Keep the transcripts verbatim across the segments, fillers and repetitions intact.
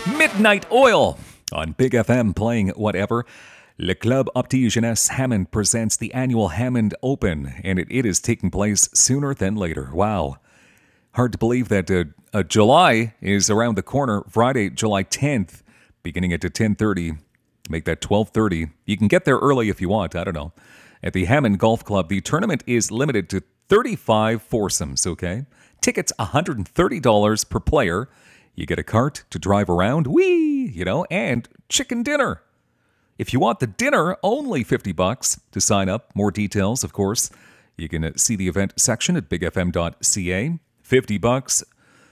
Midnight Oil on Big F M playing whatever. Le Club Opti Jeunesse Hammond presents the annual Hammond Open, and it, it is taking place sooner than later. Wow. Hard to believe that uh, uh, July is around the corner. Friday, July tenth, beginning at ten thirty. Make that twelve thirty. You can get there early if you want. I don't know. At the Hammond Golf Club, the tournament is limited to thirty-five foursomes, okay? Tickets one hundred thirty dollars per player. You get a cart to drive around, wee, you know, and chicken dinner. If you want the dinner, only fifty bucks to sign up. More details, of course. You can see the event section at big f m dot c a. fifty bucks.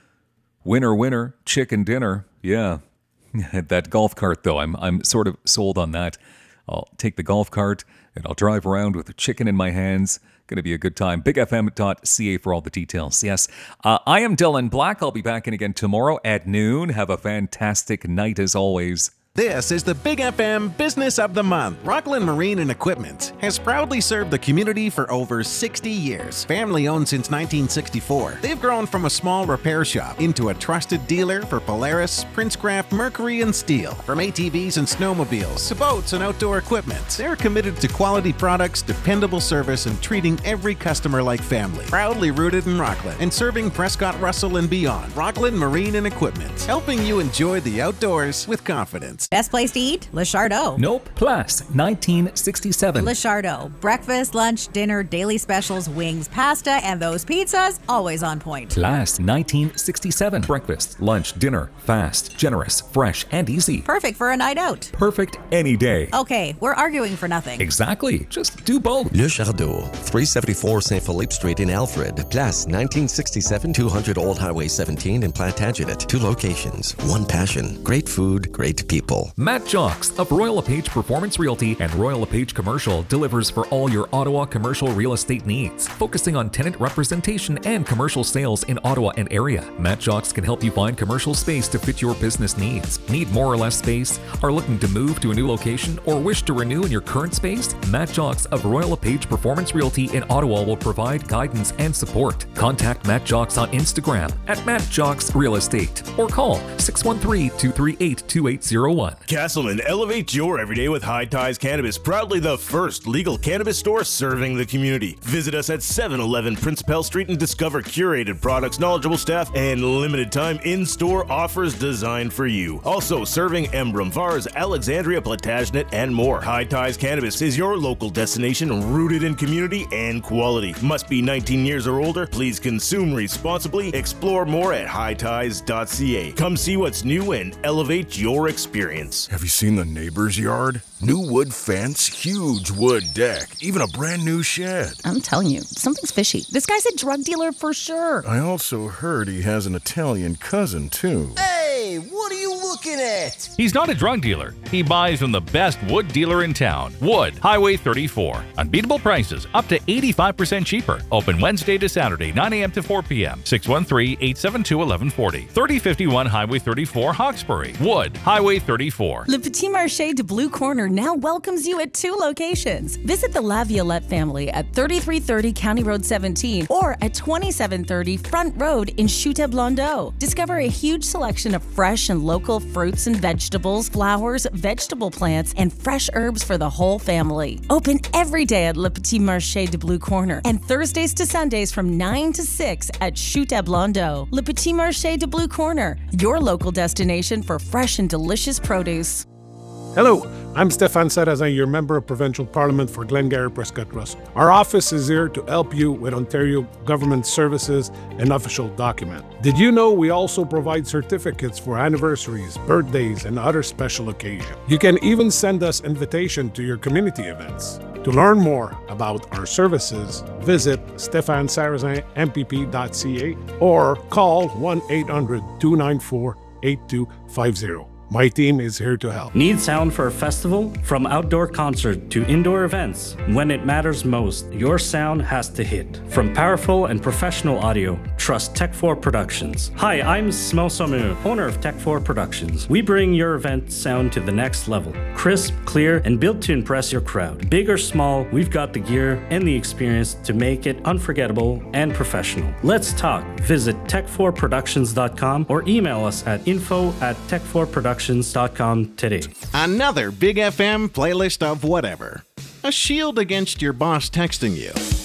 Winner, winner, chicken dinner. Yeah. That golf cart, though, I'm I'm sort of sold on that. I'll take the golf cart and I'll drive around with the chicken in my hands. Going to be a good time. big f m dot c a for all the details. Yes. Uh, I am Dylan Black. I'll be back in again tomorrow at noon. Have a fantastic night as always. This is the Big F M Business of the Month. Rockland Marine and Equipment has proudly served the community for over sixty years. Family owned since nineteen sixty-four, they've grown from a small repair shop into a trusted dealer for Polaris, Princecraft, Mercury, and Steel. From A T Vs and snowmobiles to boats and outdoor equipment, they're committed to quality products, dependable service, and treating every customer like family. Proudly rooted in Rockland and serving Prescott, Russell, and beyond. Rockland Marine and Equipment, helping you enjoy the outdoors with confidence. Best place to eat? Le Chardot. Nope. Place nineteen sixty-seven. Le Chardot. Breakfast, lunch, dinner, daily specials, wings, pasta, and those pizzas, always on point. Place nineteen sixty-seven. Breakfast, lunch, dinner, fast, generous, fresh, and easy. Perfect for a night out. Perfect any day. Okay, we're arguing for nothing. Exactly. Just do both. Le Chardot, three seventy-four Saint Philippe Street in Alfred. Place nineteen sixty-seven, two hundred Old Highway seventeen in Plantagenet. Two locations, one passion. Great food, great people. Matt Jocks of Royal LePage Performance Realty and Royal LePage Commercial delivers for all your Ottawa commercial real estate needs, focusing on tenant representation and commercial sales in Ottawa and area. Matt Jocks can help you find commercial space to fit your business needs. Need more or less space? Are looking to move to a new location or wish to renew in your current space? Matt Jocks of Royal LePage Performance Realty in Ottawa will provide guidance and support. Contact Matt Jocks on Instagram at Matt Jocks Real Estate or call six one three, two three eight, two eight zero one. Castleman, elevate your everyday with High Ties Cannabis, proudly the first legal cannabis store serving the community. Visit us at seven eleven Principal Street and discover curated products, knowledgeable staff, and limited time in-store offers designed for you. Also serving Embrun, Vars, Alexandria, Plantagenet, and more. High Ties Cannabis is your local destination rooted in community and quality. Must be nineteen years or older. Please consume responsibly. Explore more at high ties dot c a. Come see what's new and elevate your experience. Have you seen the neighbor's yard? New wood fence, huge wood deck, even a brand new shed. I'm telling you, something's fishy. This guy's a drug dealer for sure. I also heard he has an Italian cousin, too. Hey, what are you looking at? He's not a drug dealer. He buys from the best wood dealer in town. Wood, Highway thirty-four. Unbeatable prices, up to eighty-five percent cheaper. Open Wednesday to Saturday, nine a.m. to four p.m. six one three, eight seven two, one one four zero. thirty fifty-one Highway thirty-four, Hawkesbury. Wood, Highway thirty-four. Le Petit Marché de Blue Corner now welcomes you at two locations. Visit the La Violette family at thirty-three thirty County Road seventeen or at twenty-seven thirty Front Road in Chute-Blondeau. Discover a huge selection of fresh and local fruits and vegetables, flowers, vegetable plants, and fresh herbs for the whole family. Open every day at Le Petit Marché de Blue Corner and Thursdays to Sundays from nine to six at Chute-Blondeau. Le Petit Marché de Blue Corner, your local destination for fresh and delicious produce. Hello, I'm Stéphane Sarrazin, your Member of Provincial Parliament for Glengarry Prescott Russell. Our office is here to help you with Ontario government services and official documents. Did you know we also provide certificates for anniversaries, birthdays, and other special occasions? You can even send us invitation to your community events. To learn more about our services, visit stephane sarrazin m p p dot c a or call one eight hundred, two nine four, eight two five zero. My team is here to help. Need sound for a festival? From outdoor concert to indoor events, when it matters most, your sound has to hit. From powerful and professional audio, trust Tech four Productions. Hi, I'm Smo Somu, owner of Tech four Productions. We bring your event sound to the next level. Crisp, clear, and built to impress your crowd. Big or small, we've got the gear and the experience to make it unforgettable and professional. Let's talk. Visit tech four productions dot com or email us at info at tech four productions dot com today. Another Big F M playlist of whatever. A shield against your boss texting you.